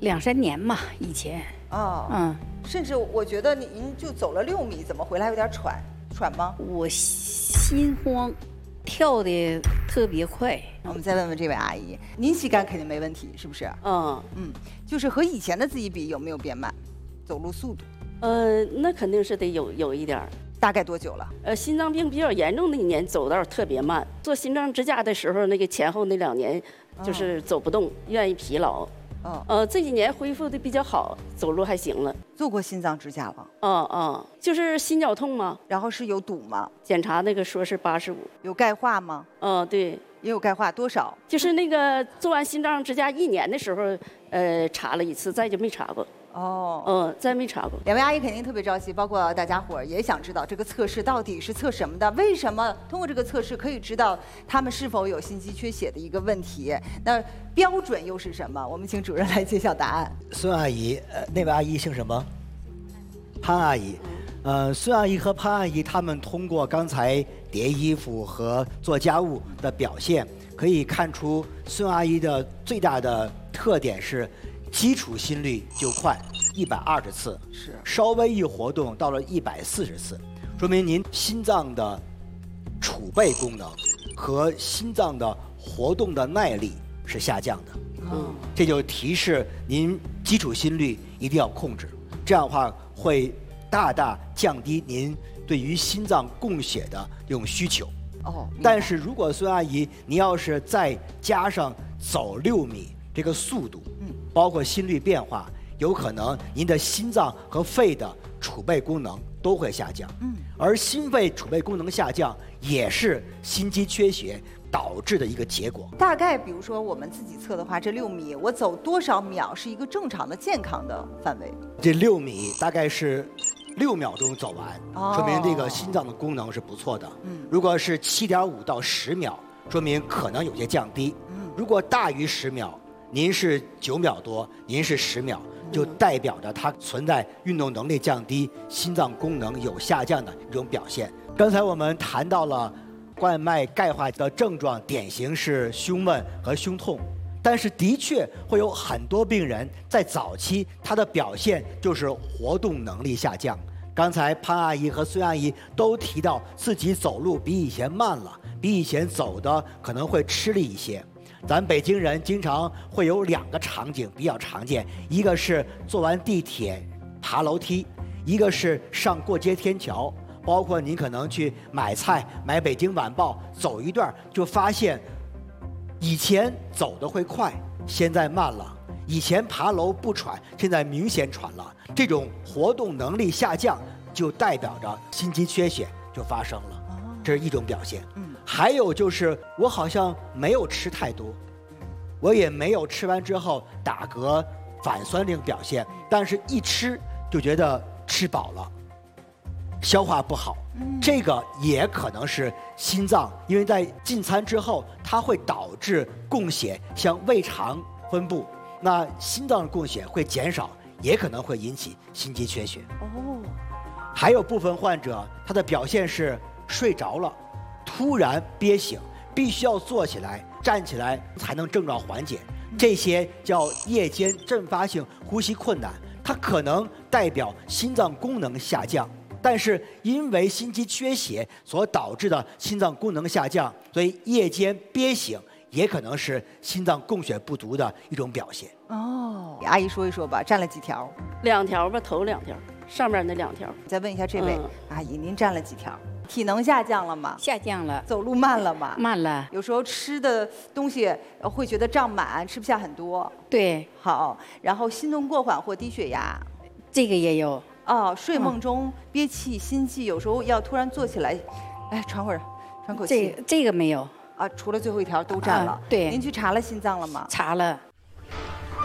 2、3年嘛，以前。 哦，甚至我觉得您就走了6米，怎么回来有点喘吗？ 我心慌，跳的特别快。 我们再问问这位阿姨，您膝盖肯定没问题，是不是？就是和以前的自己比，有没有变慢？走路速度？ 那肯定是得有一点儿。 大概多久了？ 心脏病比较严重那一年走道特别慢，做心脏支架的时候，那个前后那2年就是走不动，愿意疲劳。这几年恢复的比较好，走路还行了。 做过心脏支架了？ 就是心绞痛嘛。 然后是有堵吗？ 检查那个说是85。 有钙化吗？ 对， 也有钙化，多少？ 就是那个做完心脏支架1年的时候，查了一次，再就没查过。再没查过。 2位阿姨肯定特别着急，包括大家伙儿也想知道这个测试到底是测什么的？为什么通过这个测试可以知道他们是否有心肌缺血的一个问题？那标准又是什么？我们请主任来揭晓答案。 孙阿姨，那位阿姨姓什么？潘阿姨。孙阿姨和潘阿姨他们通过刚才叠衣服和做家务的表现，可以看出孙阿姨的最大的特点是基础心率就快，120次， 是稍微一活动到了140次，说明您心脏的储备功能和心脏的活动的耐力是下降的。这就提示您基础心率一定要控制，这样的话会大大降低您对于心脏供血的这种需求。但是如果孙阿姨您要是再加上走6米这个速度，包括心率变化，有可能您的心脏和肺的储备功能都会下降。而心肺储备功能下降也是心肌缺血导致的一个结果。 大概比如说我们自己测的话，这6米我走多少秒是一个正常的健康的范围？ 这6米大概是6秒钟走完，说明这个心脏的功能是不错的。如果是7.5到10秒，说明可能有些降低。如果大于10秒，您是9秒多，您是10秒，就代表着它存在运动能力降低、心脏功能有下降的一种表现。刚才我们谈到了冠脉钙化的症状，典型是胸闷和胸痛，但是的确会有很多病人在早期他的表现就是活动能力下降。刚才潘阿姨和孙阿姨都提到自己走路比以前慢了，比以前走的可能会吃力一些。咱北京人经常会有2个场景比较常见，一个是坐完地铁爬楼梯，一个是上过街天桥。包括您可能去买菜，买《北京晚报》，走一段就发现，以前走得会快，现在慢了；以前爬楼不喘，现在明显喘了。这种活动能力下降，就代表着心肌缺血就发生了，这是一种表现。还有就是我好像没有吃太多，我也没有吃完之后打嗝、反酸这种表现，但是一吃就觉得吃饱了。消化不好，这个也可能是心脏，因为在进餐之后，它会导致供血向胃肠分布，那心脏供血会减少，也可能会引起心肌缺血。还有部分患者，他的表现是睡着了，突然憋醒，必须要坐起来、站起来才能症状缓解，这些叫夜间阵发性呼吸困难，它可能代表心脏功能下降。但是因为心肌缺血所导致的心脏功能下降，所以夜间憋醒也可能是心脏供血不足的一种表现。 阿姨说一说吧，站了几条 ？2条吧，头2条，上面那2条。 再问一下这位阿姨，您站了几条？体能下降了吗？ 下降了。 走路慢了吗？ 慢了。 有时候吃的东西会觉得胀满，吃不下很多。 对。 好，然后心动过缓或低血压， 这个也有。 睡梦中憋气、心悸，有时候要突然坐起来，喘会儿，喘口气。 这个没有。 除了最后1条都占了。 对。 您去查了心脏了吗？ 查了。